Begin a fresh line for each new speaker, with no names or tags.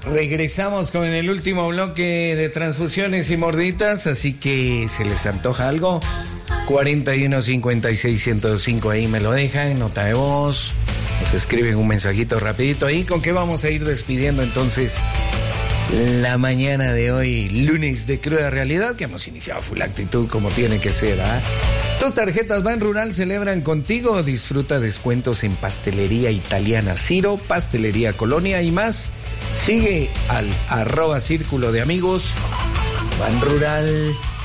Regresamos con el último bloque de transfusiones y morditas, así que ¿se les antoja algo? 4156-105, ahí me lo dejan, nota de voz, nos escriben un mensajito rapidito ahí. ¿Con qué vamos a ir despidiendo entonces la mañana de hoy, lunes de cruda realidad, que hemos iniciado full actitud como tiene que ser, ¿ah? Tus tarjetas Ban Rural celebran contigo. Disfruta descuentos en Pastelería Italiana Ciro, Pastelería Colonia y más. Sigue al @Círculo de Amigos Ban Rural.